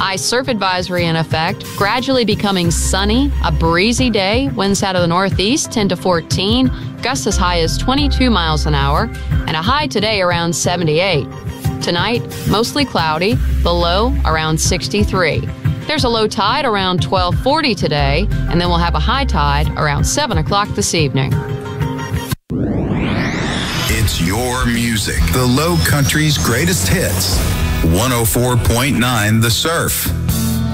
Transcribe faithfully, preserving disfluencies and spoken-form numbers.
High surf advisory in effect, gradually becoming sunny, a breezy day, winds out of the northeast ten to fourteen, gusts as high as twenty-two miles an hour, and a high today around seventy-eight. Tonight, mostly cloudy, the low around sixty-three. There's a low tide around twelve forty today, and then we'll have a high tide around seven o'clock this evening. It's your music, the Low Country's greatest hits. one oh four point nine The Surf.